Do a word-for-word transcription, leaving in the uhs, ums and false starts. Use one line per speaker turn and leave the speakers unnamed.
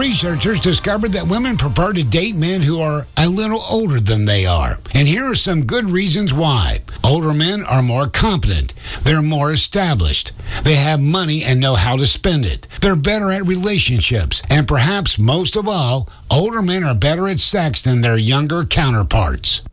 Researchers discovered that women prefer to date men who are a little older than they are. And here are some good reasons why. Older men are more competent. They're more established. They have money and know how to spend it. They're better at relationships. And perhaps most of all, older men are better at sex than their younger counterparts.